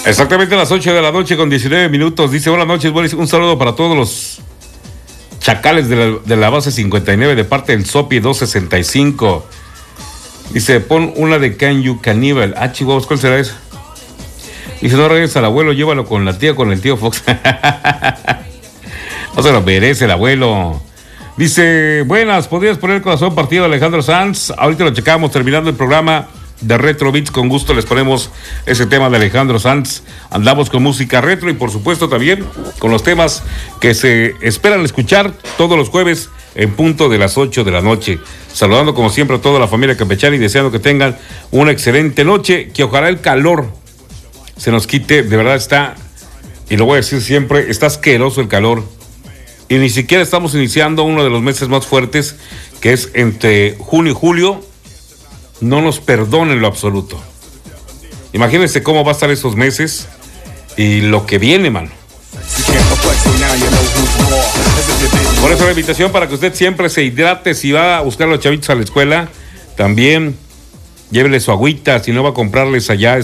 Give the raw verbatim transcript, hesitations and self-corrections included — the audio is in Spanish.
Exactamente a las ocho de la noche con diecinueve minutos. Dice, buenas noches, Boris. Un saludo para todos los chacales de la, de la base cincuenta y nueve de parte del Sopi doscientos sesenta y cinco. Dice, pon una de Can You Cannibal. Ah, chicos, ¿cuál será eso? Dice, no regresa al abuelo, llévalo con la tía, con el tío Fox. No se lo merece el abuelo. Dice, buenas, ¿podrías poner corazón partido de Alejandro Sanz? Ahorita lo checamos terminando el programa de Retro Beats, con gusto les ponemos ese tema de Alejandro Sanz. Andamos con música retro y por supuesto también con los temas que se esperan escuchar todos los jueves en punto de las ocho de la noche. Saludando como siempre a toda la familia campechana y deseando que tengan una excelente noche, que ojalá el calor se nos quite. De verdad está, y lo voy a decir siempre, está asqueroso el calor y ni siquiera estamos iniciando uno de los meses más fuertes, que es entre junio y julio. No nos perdona en lo absoluto. Imagínense cómo va a estar esos meses y lo que viene, mano. Por eso la invitación para que usted siempre se hidrate. Si va a buscar a los chavitos a la escuela, también llévele su agüita. Si no, va a comprarles allá